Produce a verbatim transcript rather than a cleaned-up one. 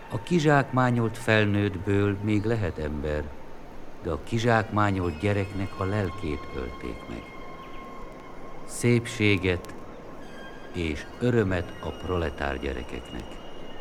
A kizsákmányolt felnőttből még lehet ember, de a kizsákmányolt gyereknek a lelkét ölték meg. Szépséget és örömet a proletár gyerekeknek.